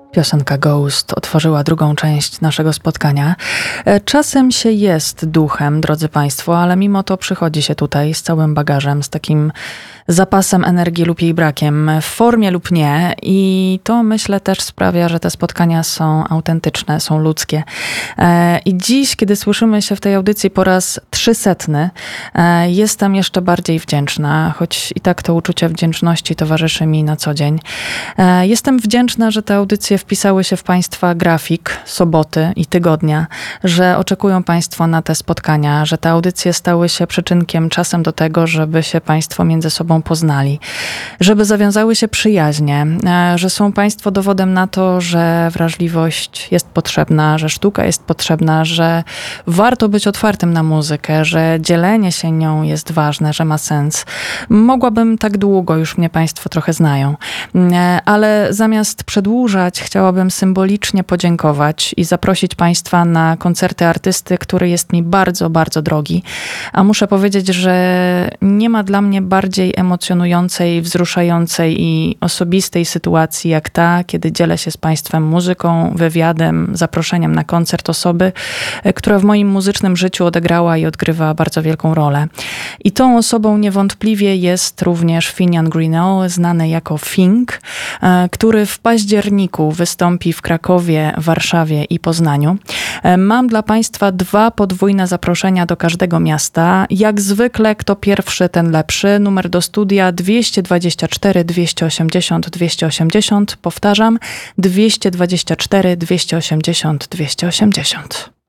Piosenka Ghost otworzyła drugą część naszego spotkania. Czasem się jest duchem, drodzy Państwo, ale mimo to przychodzi się tutaj z całym bagażem, z takim zapasem energii lub jej brakiem, w formie lub nie. I to, myślę, też sprawia, że te spotkania są autentyczne, są ludzkie. I dziś, kiedy słyszymy się w tej audycji po raz 300, jestem jeszcze bardziej wdzięczna, choć i tak to uczucie wdzięczności towarzyszy mi na co dzień. Jestem wdzięczna, że te audycje wpisały się w Państwa grafik soboty i tygodnia, że oczekują Państwo na te spotkania, że te audycje stały się przyczynkiem czasem do tego, żeby się Państwo między sobą poznali, żeby zawiązały się przyjaźnie, że są Państwo dowodem na to, że wrażliwość jest potrzebna, że sztuka jest potrzebna, że warto być otwartym na muzykę, że dzielenie się nią jest ważne, że ma sens. Mogłabym tak długo, już mnie Państwo trochę znają, ale zamiast przedłużać, chciałabym symbolicznie podziękować i zaprosić Państwa na koncerty artysty, który jest mi bardzo, bardzo drogi. A muszę powiedzieć, że nie ma dla mnie bardziej emocjonującej, wzruszającej i osobistej sytuacji jak ta, kiedy dzielę się z Państwem muzyką, wywiadem, zaproszeniem na koncert osoby, która w moim muzycznym życiu odegrała i odgrywa bardzo wielką rolę. I tą osobą niewątpliwie jest również Finian Greenall, znany jako Fink, który w październiku wystąpi w Krakowie, Warszawie i Poznaniu. Mam dla Państwa 2 podwójne zaproszenia do każdego miasta. Jak zwykle, kto pierwszy, ten lepszy. Numer do studia 224 280 280. Powtarzam, 224 280 280.